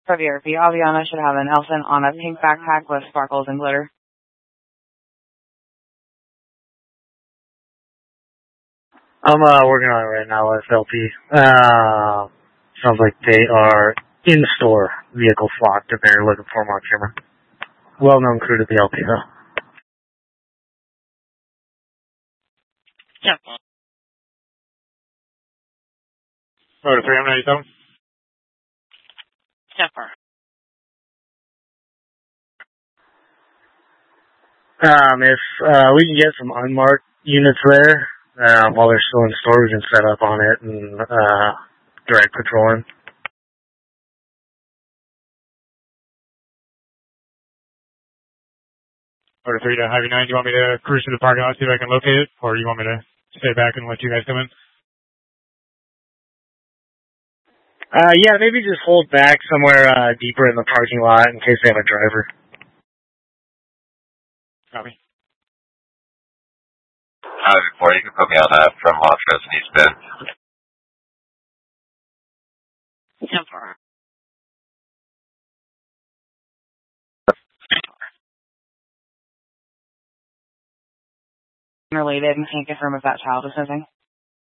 For VRP, Aviana should have an Elson on a pink backpack with sparkles and glitter. I'm working on it right now with LP. Sounds like they are in-store vehicle flocked and they're looking for them on camera. Well-known crew to the LP, though. Yeah. Rotor 3, I'm 97. Jennifer. If we can get some unmarked units there, while they're still in store, we can set up on it and direct patrol in. Rotor 3 to Heavy 9, do you want me to cruise to the parking lot, see if I can locate it, or do you want me to stay back and let you guys come in? Yeah, maybe just hold back somewhere deeper in the parking lot in case they have a driver. Copy. Before you can put me on that from Montrose and East Bend. Jennifer. Related and can't confirm if that child is missing.